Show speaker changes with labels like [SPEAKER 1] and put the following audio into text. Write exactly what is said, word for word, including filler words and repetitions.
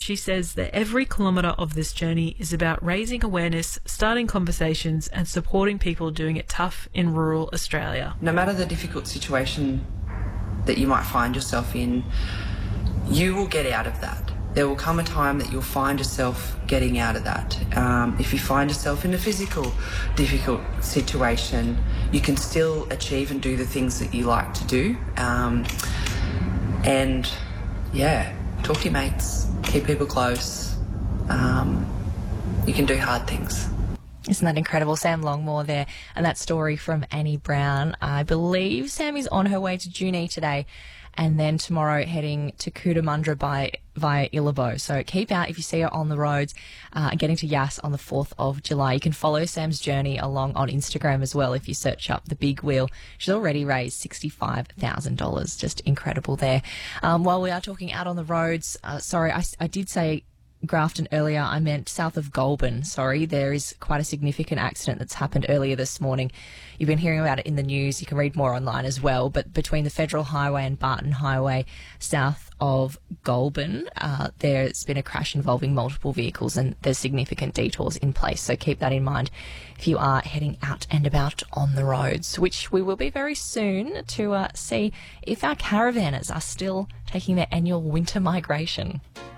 [SPEAKER 1] she says that every kilometre of this journey is about raising awareness, starting conversations and supporting people doing it tough in rural Australia.
[SPEAKER 2] No matter the difficult situation that you might find yourself in, you will get out of that. There will come a time that you'll find yourself getting out of that. Um, if you find yourself in a physical difficult situation, you can still achieve and do the things that you like to do. Um, and yeah, talk to your mates, keep people close. Um, you can do hard things.
[SPEAKER 3] Isn't that incredible? Sam Longmore there, and that story from Annie Brown. I believe Sam is on her way to Junee today, and then tomorrow heading to Cootamundra by via Illabo. So keep out if you see her on the roads, uh, getting to Yass on the fourth of July. You can follow Sam's journey along on Instagram as well if you search up The Big Wheel. She's already raised sixty-five thousand dollars. Just incredible there. Um, while we are talking out on the roads, uh, sorry, I, I did say Grafton earlier, I meant south of Goulburn. Sorry, there is quite a significant accident that's happened earlier this morning. You've been hearing about it in the news. You can read more online as well. But between the Federal Highway and Barton Highway, south of Goulburn, uh, there's been a crash involving multiple vehicles, and there's significant detours in place. So keep that in mind if you are heading out and about on the roads, which we will be very soon to uh, see if our caravanners are still taking their annual winter migration.